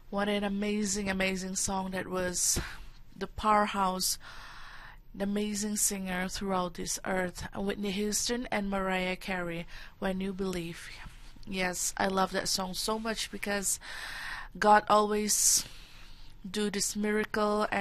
What an amazing, amazing song that was. The powerhouse, the amazing singer throughout this earth, Whitney Houston and Mariah Carey, When You Believe. Yes, I love that song so much because God always do this miracle